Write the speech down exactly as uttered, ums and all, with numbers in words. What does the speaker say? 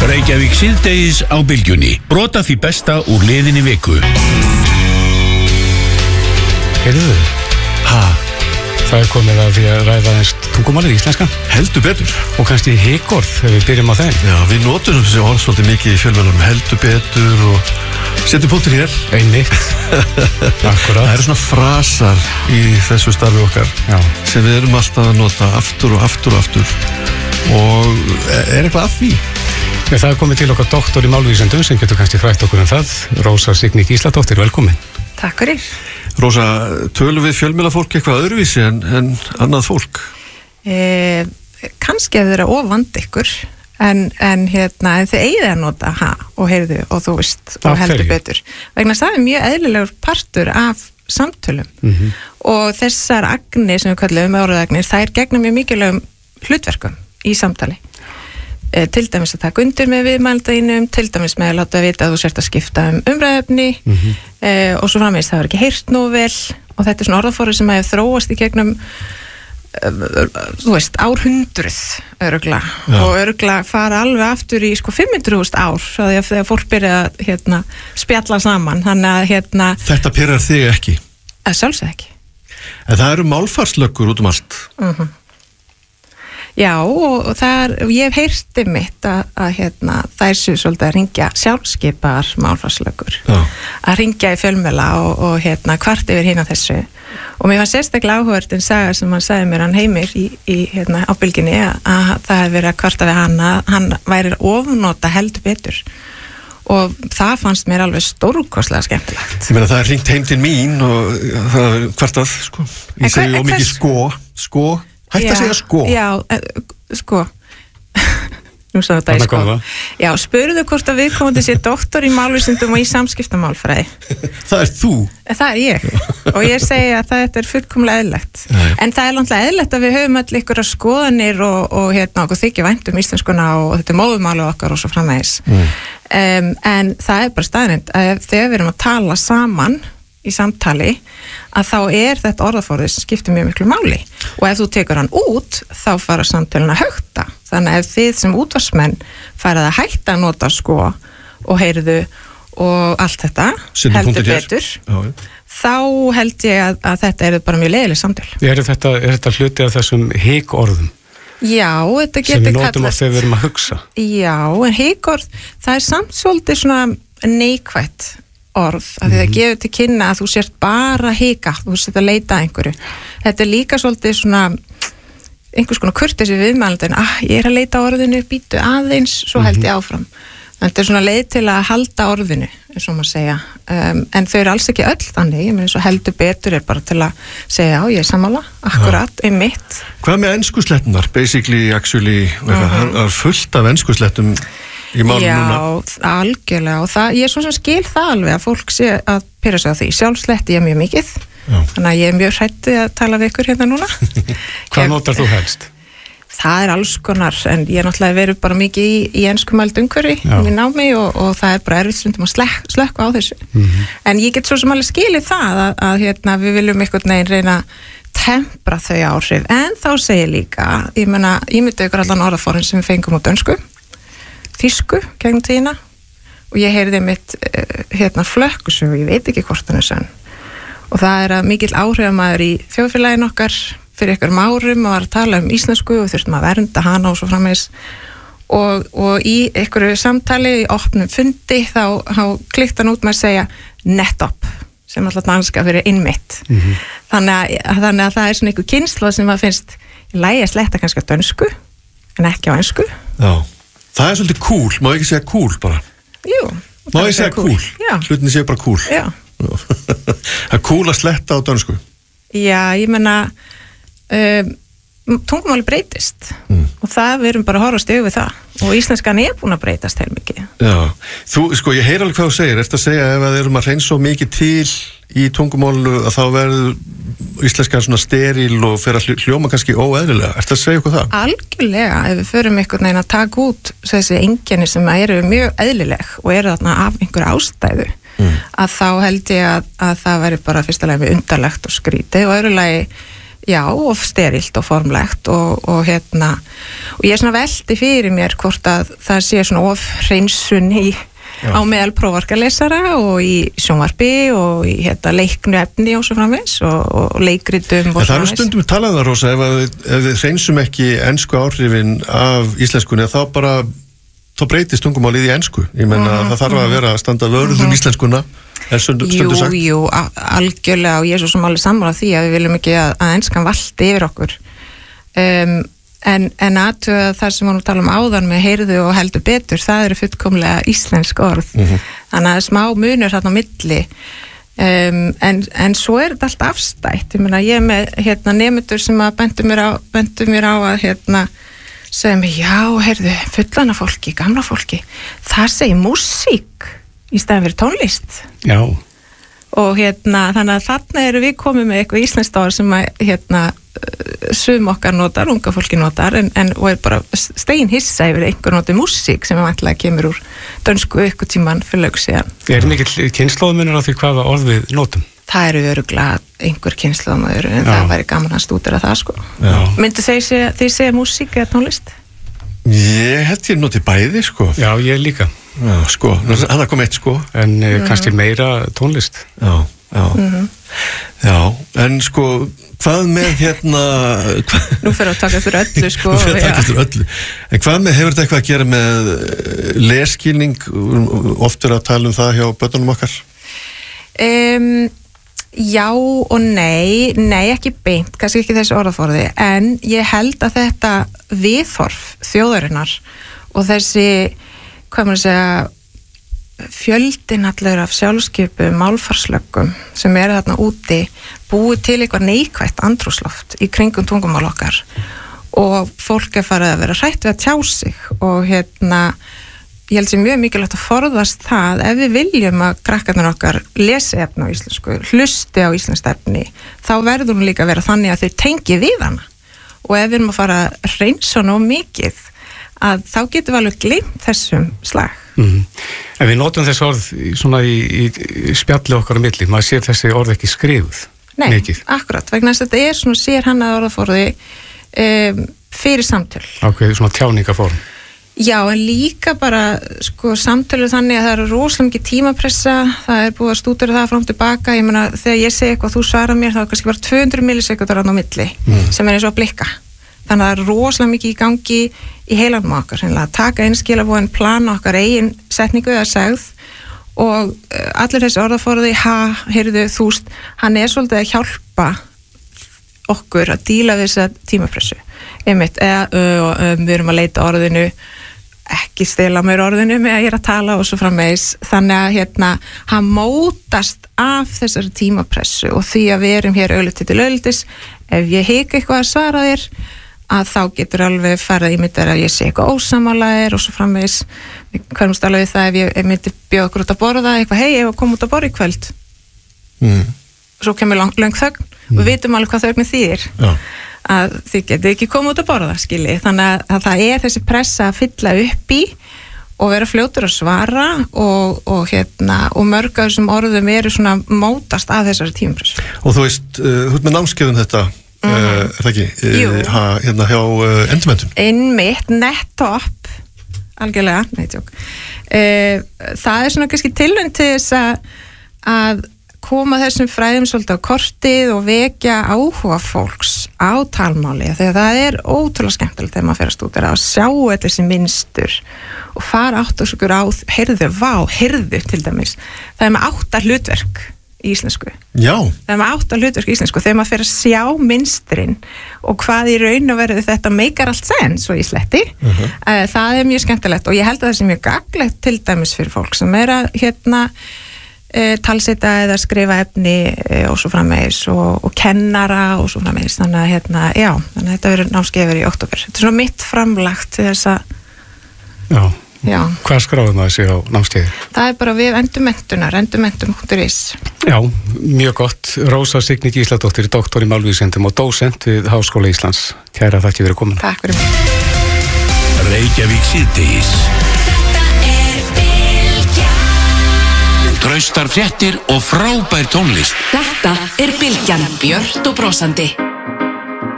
Reykjavík síðdegis á bylgjunni. Brota því besta úr liðinni viku. Heyrðu, ha, það er komið að því að ræða eins tungumálið íslenskan. Heldur betur. Og kannski hikkorð þegar við byrjum á þeim. Já, við notum þessi orð svolítið mikið í fjölmjölum. Heldur betur og setjum punktur hér. Einmitt. Akkurat. Það eru svona frasar í þessu starfi okkar. Já. Sem við erum alltaf að nota aftur og aftur og aftur. Og er eitthvað að því? Nei, það er komið til okkar doktor í málvísindum sem getur kannski frætt okkur um það. Rósa Signý Gísladóttir, velkomin. Takk fyrir. Rósa, tölum við fjölmiðlafólk eitthvað öðruvísi en, en annað fólk? Eh, kannski ef þið eru ofand ykkur, en, en hérna, en þið eigið að nota ha og heyrðu og þú veist og heldur betur. Vegna það er mjög eðlilegur partur af samtölum mm-hmm. og þessar agnir sem við kallum orðagnir, þær gegna mjög mikilvægum hlutverkum í samtali. Eh, til dæmis að taka undir með viðmældaðinum, til dæmis með að láta að vita að þú sért að skipta um umræðefni mm-hmm. eh, og svo framvegis það var ekki heyrt nóg vel og þetta er svona orðaforði sem hefur þróast í gegnum þú veist, árhundruð örugla Já. og örugla fara alveg aftur í sko fimm hundruð þúsund ár því að þegar fólk byrja að hérna, spjalla saman þannig að hérna Þetta pirrar þig ekki? Að sjálfsög ekki En það eru málfarslöggur út um allt uh-huh. Já og það er, ég hef heyrti mitt að, að hérna, það er svo svolítið að ringja sjálfskipar málfarslöggur Já. að ringja í fjölmiðla og, og hérna hvart yfir hina þessu og mér var sérstaklega áhugavert en saga sem hann sagði mér hann Heimir í, í hérna á bylginni að, að það hefði verið að kvarta við hann að hann væri ofnota heldur betur og það fannst mér alveg stórkostlega skemmtilegt. Ég meina það er hringt heim til mín og það er kvartað sko, ég segi of mikið sko sko, hægt að segja sko Já, sko Nú sagði þetta í sko. Já, spurðu hvort að viðkomandi sé doktor í málvísindum og í samskiptamálfræði. Það er þú? Það er ég. Og ég segi að þetta er fullkomlega eðlilegt. En það er náttúrulega eðlilegt að við höfum öll ykkur að skoðanir og, og hérna okkur þykja vænt um íslenskuna og þetta er móðumálu okkar og svo framvegis. Mm. Um, en það er bara staðrind að þegar við erum að tala saman í samtali að þá er þetta orðaforði sem skiptir mjög miklu máli og ef þú tekur hann út þá fara samtölun að högta þannig að ef þið sem útvarsmenn farið að hætta að nota sko og heyrðu og allt þetta Sindum heldur betur Já, þá held ég að, að þetta er bara mjög leiðileg samtöl Er þetta, er þetta hluti af þessum hik-orðum? Já, þetta sem við notum að þegar við erum að hugsa Já, en hik-orð það er samt svolítið svona neikvætt orð, af því það mm-hmm. gefur til kynna að þú sért bara hika, þú sért að leita að einhverju. Þetta er líka svolítið svona einhvers konar kurteisi viðmælandin, ah, ég er að leita á orðinu, býtu aðeins, svo held ég áfram. Þetta er svona leið til að halda orðinu, eins og maður segja. Um, en þau eru alls ekki öll þannig, ég menn eins og heldur betur er bara til að segja, já, ég er sammála, akkurat, ja. einmitt. Hvað með enskuslettunar? Basically, actually, það er fullt af enskuslettum í málum núna. Já, algjörlega og það, ég er svona sem skil það alveg að fólk sé að pyrra sig á því. Sjálfsletti ég mjög mikið, Já. þannig að ég er mjög hrættið að tala við ykkur hérna núna. Hvað notar þú helst? Það er alls konar, en ég er náttúrulega verið bara mikið í, í enskumæld umhverfi í námi og, og það er bara erfitt stundum að slekk, slökka á þessu. Mm-hmm. En ég get svo sem alveg skilið það að, að hérna, við viljum einhvern veginn reyna tempra þau áhrif, en þá segir líka, ég meina, ég myndi ykkur allan orðaforðin sem við fengum á dönsku þýsku gegnum tíðina og ég heyrði mitt hérna flökkusögu, ég veit ekki hvort hann er sann og það er að mikill áhrifamaður í þjóðfélaginu okkar fyrir einhverjum árum og var að tala um íslensku og þurftum að vernda hana og svo framvegis og, og í einhverju samtali í opnum fundi þá, þá klikt hann út með að segja nettopp sem alltaf danska fyrir innmitt mm-hmm. þannig, að, þannig að það er svona einhver kynslóð sem maður finnst í lagi að sletta kannski á dönsku en ekki á ensku Já Það er svolítið cool, má ekki segja cool bara? Jú. Má ekki segja cool? cool? Hlutinni segja bara cool? Já. Það er cool að sletta á dönsku? Já, ég menna, um, tungumáli breytist mm. og það við erum bara að horfa stöðu við það og íslenskan er búin að breytast heil mikið. Já, þú, sko, ég heyr alveg hvað þú segir, eftir að segja ef að erum að hreinsa svo mikið til í tungumálu að þá verður íslenskan svona steril og fer að hljóma kannski óeðlilega. Ertu að segja eitthvað það? Algjörlega, ef við förum einhvern veginn að taka út þessi einkenni sem eru mjög eðlileg og eru þarna af einhverju ástæðu mm. að þá held ég að, að það væri bara fyrsta lagi undarlegt og skrítið og öðru lagi já, of sterilt og formlegt og, og hérna og ég er svona velti fyrir mér hvort að það sé svona of hreinsun í já. Á meðal prófarkalesara og í sjónvarpi og í hérna leiknu efni og svo framvegis og, og leikritum og það er stundum talað það, Rósa, ef, að, ef við hreinsum ekki ensku áhrifin af íslenskunni þá bara þá breytist tungumálið í ensku. Ég menna mm, það þarf að vera að standa vörðum mm. íslenskuna er stundu, stundu sagt. Jú, jú, algjörlega og ég er svo sem alveg sammála því að við viljum ekki að, að enskan valdi yfir okkur um, en, en aðtöða það sem við nú tala um áðan með heyrðu og heldur betur, það eru fullkomlega íslensk orð mm -hmm. þannig að smá munur þarna á milli um, en, en svo er þetta allt afstætt. Ég meina ég er með hérna, nemendur sem að bendu mér á, bendu mér á að hérna segja mig, já, heyrðu, fullana fólki, gamla fólki, það segir músík í staðan fyrir tónlist. Já. Og hérna, þannig að þarna eru við komið með eitthvað íslenskt orð sem að, hérna, sum okkar notar, unga fólki notar, en, en og er bara stein hissa yfir einhver notið músík sem er vantilega kemur úr dönsku ykkur tíman fyrir lög síðan. Er mikill kynslóðmunur á því hvaða orð við notum? Það eru öruglega einhver kynslóðmunur, en já. Það væri gaman að stúdera það, sko. Myndu þeir segja, þeir segja músík eða tónlist? Ég held ég notið bæði, sko. Já, ég líka. Já, sko, hann kom eitt, sko. En mm -hmm. kannski meira tónlist. Já, já. Mm -hmm. Já, en sko, hvað með hérna... Hva... Nú fyrir að taka fyrir öllu, sko. Nú fyrir að taka fyrir öllu. En hvað með, hefur þetta eitthvað að gera með lesskilning? Oft er að tala um það hjá börnunum okkar? Um... Já og nei, nei ekki beint, kannski ekki þessi orðaforði, en ég held að þetta viðhorf þjóðarinnar og þessi, hvað maður segja, fjöldin allur af sjálfskeipu málfarslöggum sem eru þarna úti, búið til eitthvað neikvætt andrúmsloft í kringum tungumál okkar og fólk er farið að vera hrætt við að tjá sig og hérna, ég held sem mjög mikilvægt að forðast það ef við viljum að krakkarnir okkar lesi efni á íslensku, hlusti á íslenskt efni, þá verður hún líka að vera þannig að þeir tengi við hana og ef við erum að fara að reynsa ná mikið að þá getum við alveg gleymt þessum slag. Mm-hmm. En við notum þessi orð svona í, í, í spjalli okkar á milli, maður sér þessi orð ekki skrifuð Nei, mikið. Akkurat, vegna þess að þetta er svona sér hann að orðaforði um, fyrir samtöl. Ákveð svona tjáningaform. Já, en líka bara sko samtölu þannig að það eru rosalega mikið tímapressa, það er búið að stúdera það fram tilbaka, ég meina þegar ég segi eitthvað þú svarar mér, þá er kannski bara tvö hundruð millisekúndar á milli, mm. sem er eins og að blikka þannig að það er rosalega mikið í gangi í heilanum okkar, að taka inn skilabóðin, plana okkar eigin setningu eða segð og allir þessi orðaforði, ha, heyrðu, þúst hann er svolítið að hjálpa okkur að díla við þessa tímapressu einmitt, eða um, við erum að leita orðinu ekki stela mér orðinu með að ég er að tala og svo framvegis, þannig að hérna hann mótast af þessari tímapressu og því að við erum hér auðvitað til auðvitis, ef ég hika eitthvað að svara þér að þá getur alveg farið í myndar að ég sé eitthvað ósamálaðir og svo framvegis við hverjumst alveg það ef ég myndi bjóða okkur út að borða eitthvað, hei, ég var að koma út að borða í kvöld mm. svo kemur lang, lang þögn mm. og við vitum alveg hvað þögnin þýðir Já. Að þið getur ekki koma út að borða skilji, þannig að, að það er þessi pressa að fylla upp í og vera fljótur að svara og, og hérna, og mörg af þessum orðum eru svona mótast af þessari tímapressu. Og þú veist, uh, þú ert með námskeiðum þetta mm. uh, er það ekki? Uh, ha, hérna hjá uh, endurmenntun? Einmitt, nettopp algjörlega, neitjók uh, það er svona kannski tilvænt til þess að að koma þessum fræðum svolítið á kortið og vekja áhuga fólks á talmáli þegar það er ótrúlega skemmtilegt þegar maður fer að stúdera að sjá þetta þessi mynstur og fara átt og svo á heyrðu, vá, heyrðu til dæmis það er með átta hlutverk í íslensku Já. það er með átta hlutverk í íslensku þegar maður fer að sjá mynsturinn og hvað í raun og verið þetta meikar allt sens og í sletti uh-huh. það er mjög skemmtilegt og ég held að það sé mjög gagnlegt til dæmis fyrir fólk sem er að hérna talsita eða skrifa efni og svo framvegis og, og kennara og svo framvegis þannig að hérna, já, þannig að þetta verður námskeiður í október. Þetta er svona mitt framlagt til þess að Já, já. Hvað skráðum það sig á námskeiður? Það er bara við endurmenntunar, endurmentum punktur is. Já, mjög gott. Rósa Signý Gísladóttir, doktor í málvísindum og dósent við Háskóla Íslands. Kæra þakki fyrir komin. Takk fyrir mig. Reykjavík síðdegis. Traustar fréttir og frábær tónlist. Þetta er Bylgjan, björt og brosandi.